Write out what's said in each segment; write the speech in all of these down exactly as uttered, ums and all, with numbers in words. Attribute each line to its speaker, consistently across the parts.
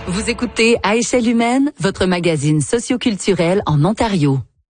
Speaker 1: Vous écoutez À échelle humaine, votre magazine socioculturel en Ontario.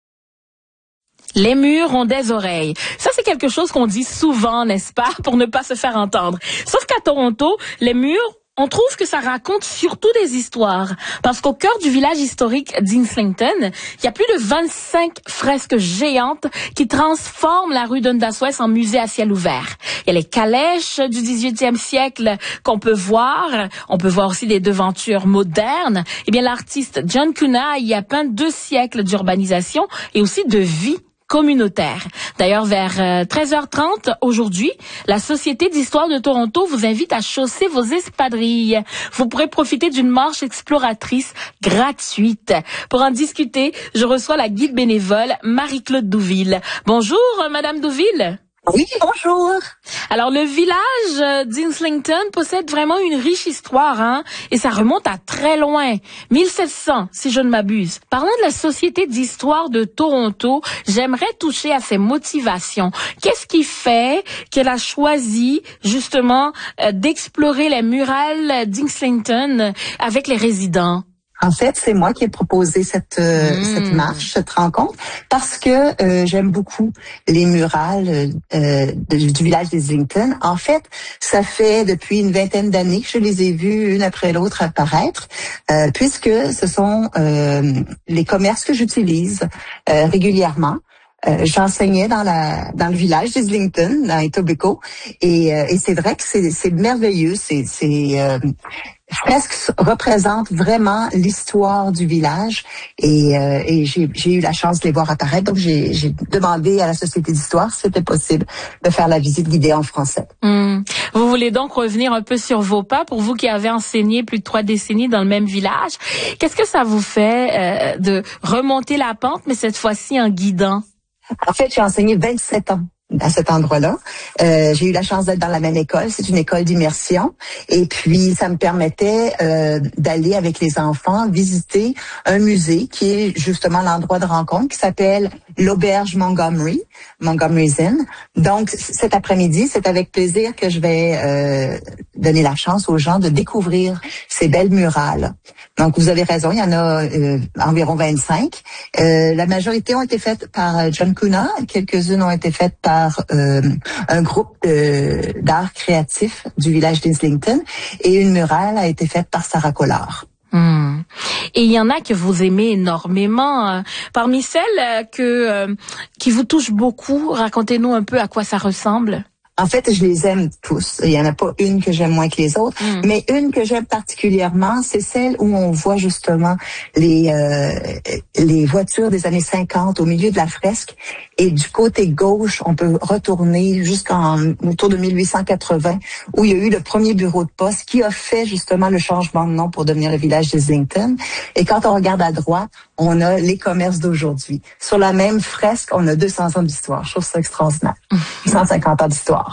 Speaker 2: Les murs ont des oreilles. Ça, c'est quelque chose qu'on dit souvent, n'est-ce pas, pour ne pas se faire entendre. Sauf qu'à Toronto, les murs, on trouve que ça raconte surtout des histoires. Parce qu'au cœur du village historique d'Islington, il y a plus de vingt-cinq fresques géantes qui transforment la rue Dundas West en musée à ciel ouvert. Il y a les calèches du dix-huitième siècle qu'on peut voir. On peut voir aussi des devantures modernes. Eh bien, l'artiste John Cunha y a peint deux siècles d'urbanisation et aussi de vie communautaire. D'ailleurs, vers euh, treize heures trente aujourd'hui, la Société d'histoire de Toronto vous invite à chausser vos espadrilles. Vous pourrez profiter d'une marche exploratrice gratuite. Pour en discuter, je reçois la guide bénévole Marie-Claude Douville. Bonjour, Madame Douville.
Speaker 3: Oui, bonjour.
Speaker 2: Alors, le village d'Islington possède vraiment une riche histoire, hein, et ça remonte à très loin, mille sept cents, si je ne m'abuse. Parlant de la Société d'histoire de Toronto, j'aimerais toucher à ses motivations. Qu'est-ce qui fait qu'elle a choisi, justement, euh, d'explorer les murales d'Islington avec les résidents?
Speaker 3: En fait, c'est moi qui ai proposé cette euh, mmh. cette marche, cette rencontre, parce que euh, j'aime beaucoup les murales euh, du, du village d'Islington. En fait, ça fait depuis une vingtaine d'années que je les ai vues une après l'autre apparaître, euh, puisque ce sont euh, les commerces que j'utilise euh, régulièrement. Euh, j'enseignais dans la dans le village d'Islington, dans Etobicoke, et, euh, et c'est vrai que c'est c'est merveilleux. C'est c'est euh, fresques représentent vraiment l'histoire du village, et, euh, et j'ai j'ai eu la chance de les voir apparaître. Donc j'ai j'ai demandé à la Société d'histoire si c'était possible de faire la visite guidée en français.
Speaker 2: Mmh. Vous voulez donc revenir un peu sur vos pas, pour vous qui avez enseigné plus de trois décennies dans le même village. Qu'est-ce que ça vous fait euh, de remonter la pente, mais cette fois-ci en guidant?
Speaker 3: En fait, j'ai enseigné vingt-sept ans à cet endroit-là. Euh, j'ai eu la chance d'être dans la même école. C'est une école d'immersion. Et puis, ça me permettait euh, d'aller avec les enfants visiter un musée qui est justement l'endroit de rencontre, qui s'appelle l'Auberge Montgomery, Montgomery's Inn. Donc, cet après-midi, c'est avec plaisir que je vais euh, donner la chance aux gens de découvrir ces belles murales. Donc, vous avez raison, il y en a euh, environ vingt-cinq. Euh, la majorité ont été faites par John Cunha. Quelques-unes ont été faites par euh, un groupe euh, d'art créatif du village d'Islington. Et une murale a été faite par Sarah Collard.
Speaker 2: Hmm. Et il y en a que vous aimez énormément. Euh, parmi celles euh, que euh, qui vous touchent beaucoup, racontez-nous un peu à quoi ça ressemble.
Speaker 3: En fait, je les aime tous. Il y en a pas une que j'aime moins que les autres, mm. mais une que j'aime particulièrement, c'est celle où on voit justement les euh, les voitures des années cinquante au milieu de la fresque, et du côté gauche, on peut retourner jusqu'en autour de mille huit cent quatre-vingts, où il y a eu le premier bureau de poste qui a fait justement le changement de nom pour devenir le village d'Islington. Et quand on regarde à droite, on a les commerces d'aujourd'hui. Sur la même fresque, on a deux cents ans d'histoire. Je trouve ça extraordinaire. cent cinquante ans d'histoire.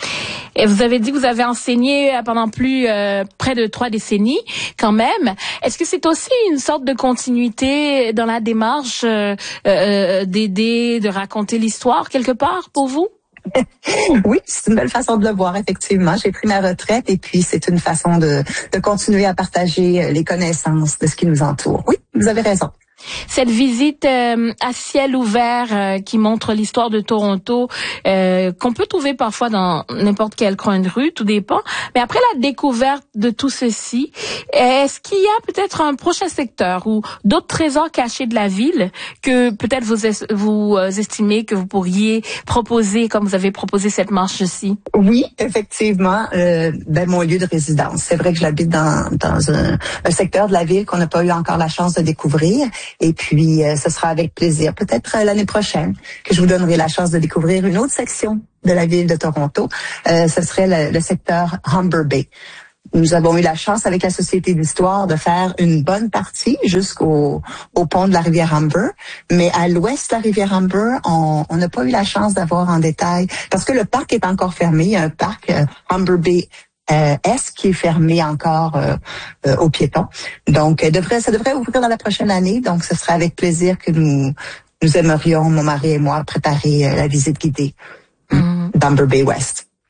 Speaker 2: Et vous avez dit que vous avez enseigné pendant plus euh, près de trois décennies, quand même. Est-ce que c'est aussi une sorte de continuité dans la démarche euh, euh, d'aider, de raconter l'histoire quelque part pour vous?
Speaker 3: Oui, c'est une belle façon de le voir, effectivement. J'ai pris ma retraite et puis c'est une façon de, de continuer à partager les connaissances de ce qui nous entoure. Oui, vous avez raison.
Speaker 2: Cette visite euh, à ciel ouvert euh, qui montre l'histoire de Toronto, euh, qu'on peut trouver parfois dans n'importe quel coin de rue, tout dépend. Mais après la découverte de tout ceci, est-ce qu'il y a peut-être un prochain secteur ou d'autres trésors cachés de la ville que peut-être vous, vous euh, estimez que vous pourriez proposer, comme vous avez proposé cette marche-ci?
Speaker 3: Oui, effectivement. Euh, ben mon lieu de résidence. C'est vrai que j'habite dans, dans un, un secteur de la ville qu'on n'a pas eu encore la chance de découvrir. Et puis, euh, ce sera avec plaisir, peut-être euh, l'année prochaine, que je vous donnerai la chance de découvrir une autre section de la ville de Toronto. Euh, ce serait le, le secteur Humber Bay. Nous avons eu la chance avec la Société d'histoire de faire une bonne partie jusqu'au au pont de la rivière Humber. Mais à l'ouest de la rivière Humber, on n'a pas eu la chance d'avoir en détail, parce que le parc est encore fermé. Il y a un parc euh, Humber Bay Euh, Est qui est fermé encore euh, euh, aux piétons. Donc, euh, devrait, ça devrait ouvrir dans la prochaine année. Donc, ce sera avec plaisir que nous nous aimerions, mon mari et moi, préparer euh, la visite guidée mm. d'Humber Bay West.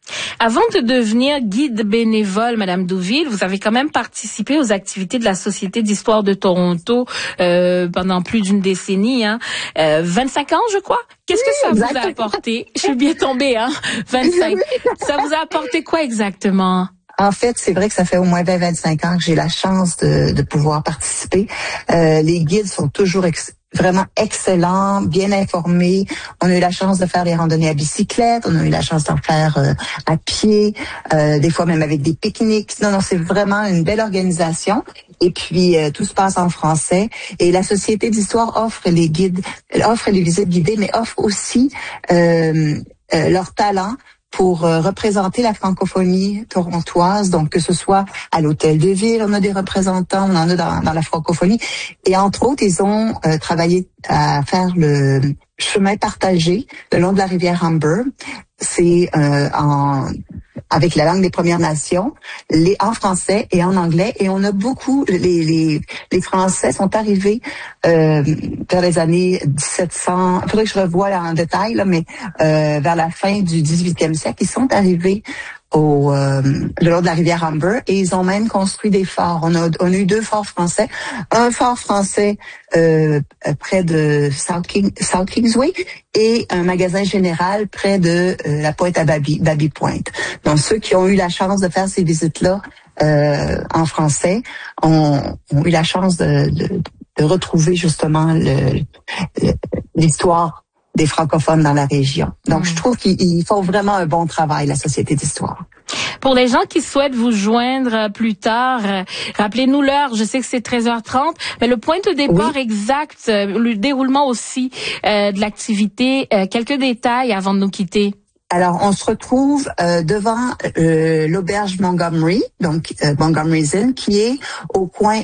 Speaker 2: Avant de devenir guide bénévole, Madame Douville, vous avez quand même participé aux activités de la Société d'histoire de Toronto euh, pendant plus d'une décennie, hein. Euh, vingt-cinq ans, je crois. Qu'est-ce que ça
Speaker 3: exactement.
Speaker 2: vous a apporté? Je suis bien tombée, hein. vingt-cinq. Ça vous a apporté quoi exactement?
Speaker 3: En fait, c'est vrai que ça fait au moins vingt à vingt-cinq ans que j'ai la chance de, de pouvoir participer. Euh, les guides sont toujours ex- vraiment excellents, bien informés. On a eu la chance de faire des randonnées à bicyclette, on a eu la chance d'en faire euh, à pied, euh, des fois même avec des pique-niques. Non, non, c'est vraiment une belle organisation. Et puis, euh, tout se passe en français. Et la Société d'histoire offre les guides, offre les visites guidées, mais offre aussi euh, euh, leur talent pour euh, représenter la francophonie torontoise, donc que ce soit à l'Hôtel de Ville, on a des représentants, on en a dans, dans la francophonie. Et entre autres, ils ont euh, travaillé à faire le chemin partagé le long de la rivière Humber. C'est euh, en avec la langue des Premières Nations, les en français et en anglais. Et on a beaucoup, les les, les Français sont arrivés euh, vers les années dix-sept cents. Il faudrait que je revoie là en détail, là, mais euh, vers la fin du dix-huitième siècle, ils sont arrivés au euh, le long de la rivière Humber et ils ont même construit des forts. On a on a eu deux forts français, un fort français euh, près de South, King, South Kingsway et un magasin général près de euh, la pointe à Baby, Baby Point. Donc ceux qui ont eu la chance de faire ces visites-là euh, en français ont, ont eu la chance de, de, de retrouver justement le, le, l'histoire des francophones dans la région. Donc, mmh. je trouve qu'ils font vraiment un bon travail, la Société d'histoire.
Speaker 2: Pour les gens qui souhaitent vous joindre plus tard, rappelez-nous l'heure. Je sais que c'est treize heures trente, mais le point de départ oui. exact, le déroulement aussi euh, de l'activité, euh, quelques détails avant de nous quitter.
Speaker 3: Alors, on se retrouve euh, devant euh, l'auberge Montgomery, donc euh, Montgomery's Inn, qui est au coin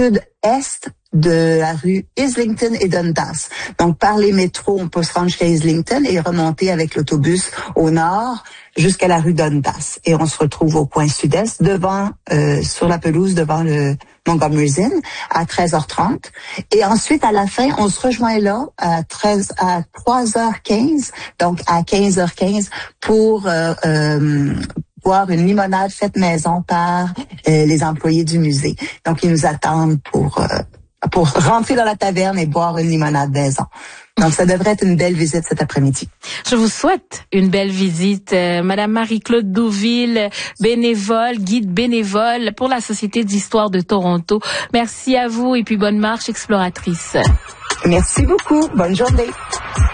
Speaker 3: sud-est de la rue Islington et Dundas. Donc, par les métros, on peut se rendre jusqu'à Islington et remonter avec l'autobus au nord jusqu'à la rue Dundas. Et on se retrouve au coin sud-est, devant, euh, sur la pelouse, devant le Montgomery's Inn, à treize heures trente. Et ensuite, à la fin, on se rejoint là à treize, à trois heures quinze, donc à quinze heures quinze, pour euh, euh, boire une limonade faite maison par euh, les employés du musée. Donc, ils nous attendent pour euh, pour rentrer dans la taverne et boire une limonade maison. Donc, ça devrait être une belle visite cet après-midi.
Speaker 2: Je vous souhaite une belle visite. Euh, Madame Marie-Claude Douville, bénévole, guide bénévole pour la Société d'histoire de Toronto. Merci à vous et puis bonne marche exploratrice.
Speaker 3: Merci beaucoup. Bonne journée.